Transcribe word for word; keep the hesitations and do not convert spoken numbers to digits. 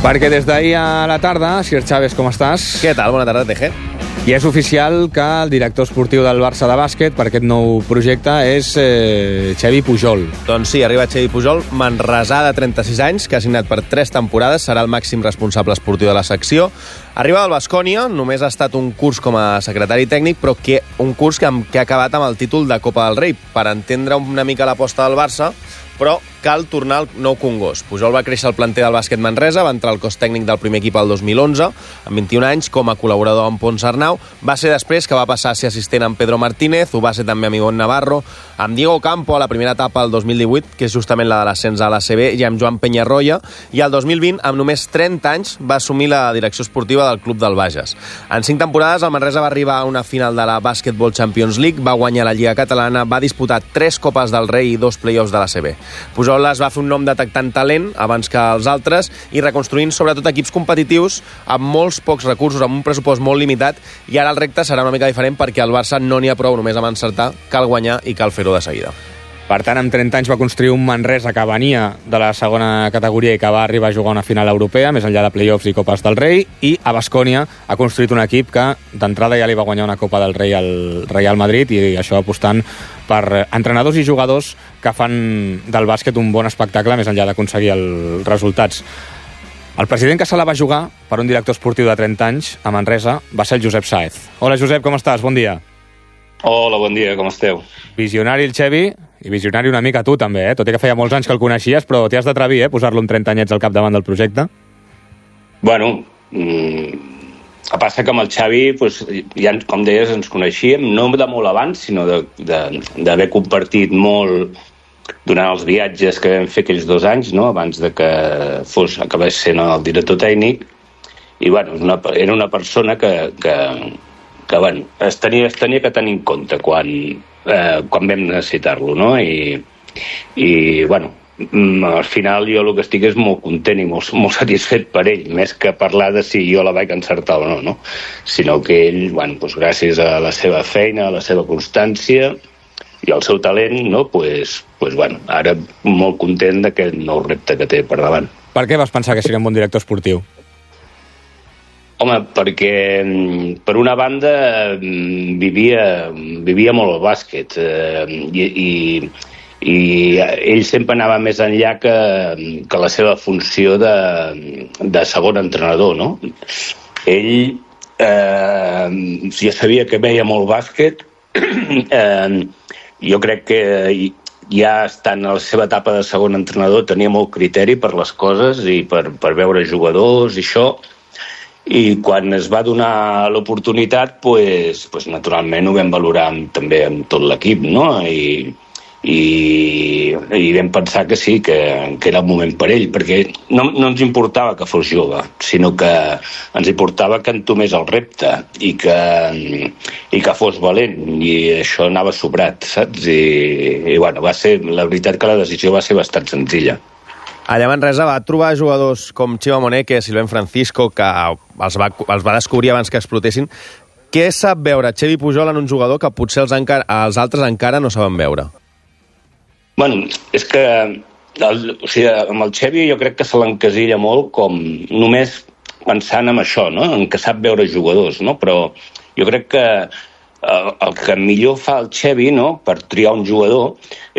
Perquè des d'ahir a la tarda, Sir Chaves, com estàs? Què tal? Bona tarda, T G. I és oficial que el director esportiu del Barça de bàsquet per aquest nou projecte és eh, Xevi Pujol. Doncs sí, arriba Xevi Pujol, manresà de trenta-sis anys, que ha signat per tres temporades, serà el màxim responsable esportiu de la secció. Arriba del Baskonia, només ha estat un curs com a secretari tècnic, però que un curs que, que ha acabat amb el títol de Copa del Rei, per entendre una mica l'aposta del Barça, però cal tornar al nou Congost. Pujol va créixer al planter del bàsquet Manresa, va entrar al cos tècnic del primer equip al dos mil onze, amb vint-i-un anys, com a col·laborador amb Pons Arnau. Va ser després que va passar a ser assistent amb Pedro Martínez, ho va ser també amb Ivonne Navarro, amb Diego Campo a la primera etapa del dos mil divuit, que és justament la de l'ascens a l'A C B, i amb Joan Peñarroya, i el dos mil vint, amb només trenta anys, va assumir la direcció esportiva del club del Bages. En cinc temporades, el Manresa va arribar a una final de la Basketball Champions League, va guanyar la Lliga Catalana, va disputar tres Copes del Rei i dos play-offs de l'A C B. Pujol es va fer un nom detectant talent abans que els altres i reconstruint sobretot equips competitius amb molts pocs recursos, amb un pressupost molt limitat, i ara el repte serà una mica diferent perquè al Barça no n'hi ha prou només amb encertar, cal guanyar i cal fer-ho de seguida. Per tant, amb trenta anys va construir un Manresa que venia de la segona categoria i que va arribar a jugar una final europea, més enllà de play-offs i Copes del Rei, i a Baskonia ha construït un equip que d'entrada ja li va guanyar una Copa del Rei al Real Madrid, i això apostant per entrenadors i jugadors que fan del bàsquet un bon espectacle més enllà d'aconseguir els resultats. El president que se la va jugar per un director esportiu de trenta anys a Manresa va ser el Josep Sáez. Hola, Josep, com estàs? Bon dia. Hola, bon dia, com esteu? Visionari el Xevi, i visionari una mica tu també, eh? Tot i que feia molts anys que el coneixies, però t'hi has d'atrevir, eh? Posar-lo amb trenta anyets al capdavant del projecte. Bueno, mmm, el passa que amb el Xavi, pues, ja, com deies, ens coneixíem, no de molt abans, sinó d'haver compartit molt durant els viatges que vam fer aquells dos anys, no? Abans de que fos, acabés sent el director tècnic, i bueno, una, era una persona que, que, que bueno, es, tenia, es tenia que tenir en compte quan, eh, quan vam necessitar-lo, no? I, i bueno, al final jo el que estic és molt content i molt, molt satisfet per ell, més que parlar de si jo la vaig encertar o no, no? Sinó que ell, bueno, doncs gràcies a la seva feina, a la seva constància i al seu talent, no? pues, pues, bueno, ara molt content d'aquest nou repte que té per davant. Per què vas pensar que seria un bon director esportiu? Home, perquè per una banda vivia, vivia molt el bàsquet, eh, i, i, i ell sempre anava més enllà que, que la seva funció de, de segon entrenador, no? Ell eh, ja sabia que veia molt bàsquet, eh, jo crec que ja estant a la seva etapa de segon entrenador tenia molt criteri per les coses i per, per veure jugadors i això, i quan es va donar l'oportunitat, pues, pues, naturalment ho vam valorar amb, també amb tot l'equip, no? I, i, i vam pensar que sí, que, que era el moment per ell, perquè no, no ens importava que fos jove, sinó que ens importava que entomés el repte i que, i que fos valent, i això anava sobrat, saps? I, i bueno, va ser, la veritat que la decisió va ser bastant senzilla. Allà a Manresa va trobar jugadors com Chima Moneke, Silvén Francisco, que els va, els va descobrir abans que explotessin. Què sap veure Xevi Pujol en un jugador que potser els, encara, els altres encara no saben veure? Bueno, és que el, o sigui, amb el Xevi jo crec que se l'encasilla molt com només pensant en això, no? En que sap veure jugadors, no? Però jo crec que el, el que millor fa el Xevi, no? Per triar un jugador